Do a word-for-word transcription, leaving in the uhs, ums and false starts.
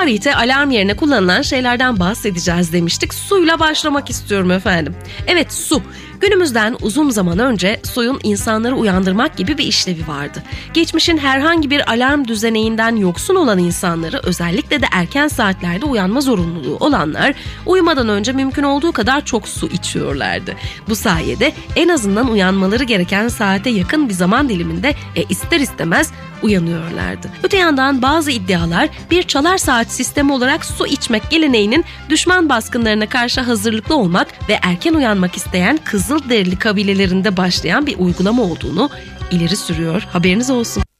Tarihte alarm yerine kullanılan şeylerden bahsedeceğiz demiştik. Suyla başlamak istiyorum efendim. Evet, su. Günümüzden uzun zaman önce suyun insanları uyandırmak gibi bir işlevi vardı. Geçmişin herhangi bir alarm düzeneğinden yoksun olan insanları, özellikle de erken saatlerde uyanma zorunluluğu olanlar, uyumadan önce mümkün olduğu kadar çok su içiyorlardı. Bu sayede en azından uyanmaları gereken saate yakın bir zaman diliminde e, ister istemez uyanıyorlardı. Öte yandan bazı iddialar bir çalar saat sistemi olarak su içmek geleneğinin düşman baskınlarına karşı hazırlıklı olmak ve erken uyanmak isteyen Kızılderili kabilelerinde başlayan bir uygulama olduğunu ileri sürüyor. Haberiniz olsun.